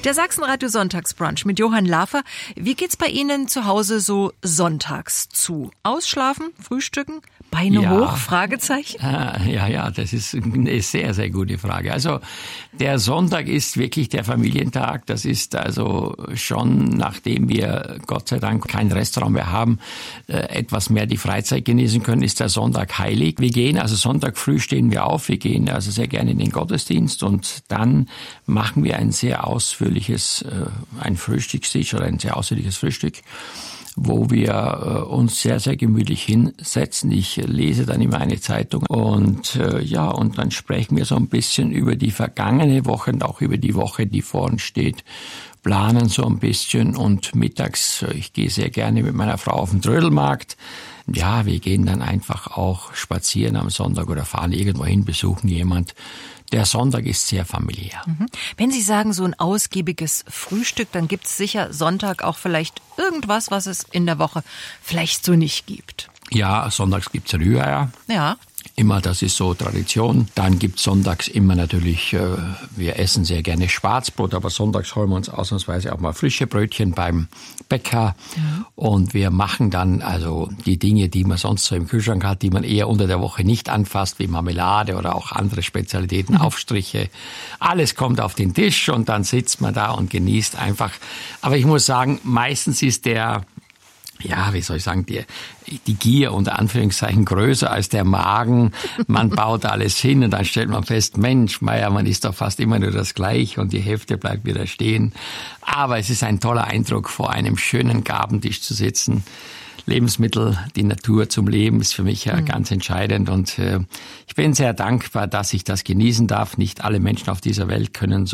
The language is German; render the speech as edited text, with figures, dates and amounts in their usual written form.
Der Sachsenradio Sonntagsbrunch mit Johann Lafer. Wie geht's bei Ihnen zu Hause so sonntags zu? Ausschlafen, frühstücken, Beine hoch? Fragezeichen? Ja, das ist eine sehr, sehr gute Frage. Also der Sonntag ist wirklich der Familientag. Das ist also schon, nachdem wir Gott sei Dank kein Restaurant mehr haben, etwas mehr die Freizeit genießen können, ist der Sonntag heilig. Wir gehen also Sonntag früh stehen wir auf. Wir gehen also sehr gerne in den Gottesdienst und dann machen wir ein sehr ausführliches, ein Frühstückstisch oder ein sehr ausführliches Frühstück, wo wir uns sehr, sehr gemütlich hinsetzen. Ich lese dann immer eine Zeitung und und dann sprechen wir so ein bisschen über die vergangene Woche und auch über die Woche, die vor uns steht, planen so ein bisschen und mittags, ich gehe sehr gerne mit meiner Frau auf den Trödelmarkt. Ja, wir gehen dann einfach auch spazieren am Sonntag oder fahren irgendwo hin, besuchen jemand. Der Sonntag ist sehr familiär. Wenn Sie sagen, so ein ausgiebiges Frühstück, dann gibt es sicher Sonntag auch vielleicht irgendwas, was es in der Woche vielleicht so nicht gibt. Ja, sonntags gibt's Rühreier. Ja. Immer, das ist so Tradition. Dann gibt's sonntags immer natürlich, wir essen sehr gerne Schwarzbrot, aber sonntags holen wir uns ausnahmsweise auch mal frische Brötchen beim Bäcker. Ja. Und wir machen dann also die Dinge, die man sonst so im Kühlschrank hat, die man eher unter der Woche nicht anfasst, wie Marmelade oder auch andere Spezialitäten, Aufstriche. Alles kommt auf den Tisch und dann sitzt man da und genießt einfach. Aber ich muss sagen, meistens ist die Gier unter Anführungszeichen größer als der Magen. Man baut alles hin und dann stellt man fest, Mensch, man isst doch fast immer nur das Gleiche und die Hälfte bleibt wieder stehen. Aber es ist ein toller Eindruck, vor einem schönen Gabentisch zu sitzen. Lebensmittel, die Natur zum Leben ist für mich ja ganz entscheidend und ich bin sehr dankbar, dass ich das genießen darf. Nicht alle Menschen auf dieser Welt können so